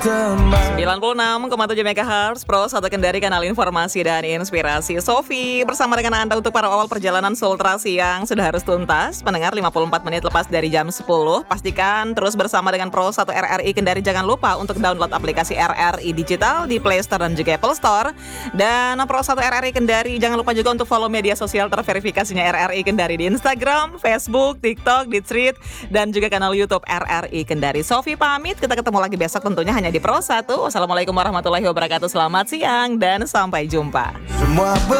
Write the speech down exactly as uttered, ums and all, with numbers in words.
sembilan puluh enam koma tujuh megahertz Pro satu Kendari, kanal informasi dan inspirasi. Sofi bersama dengan Anda untuk para awal perjalanan Sultra Siang sudah harus tuntas. Pendengar, lima puluh empat menit lepas dari jam sepuluh. Pastikan terus bersama dengan Pro satu R R I Kendari. Jangan lupa untuk download aplikasi R R I Digital di Play Store dan juga Apple Store. Dan Pro satu R R I Kendari, jangan lupa juga untuk follow media sosial terverifikasinya R R I Kendari di Instagram, Facebook, TikTok, di Thread, dan juga kanal YouTube R R I Kendari. Sofi pamit, kita ketemu lagi besok tentunya hanya di Pro satu. Wassalamualaikum warahmatullahi wabarakatuh. Selamat siang dan sampai jumpa. Semua